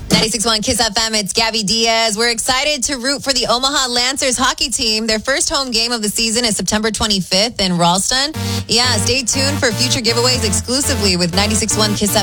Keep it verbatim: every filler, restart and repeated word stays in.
ninety-six point one Kiss F M, it's Gabby Diaz. We're excited to root for the Omaha Lancers hockey team. Their first home game of the season is September twenty-fifth in Ralston. Yeah, stay tuned for future giveaways exclusively with ninety-six point one Kiss F M.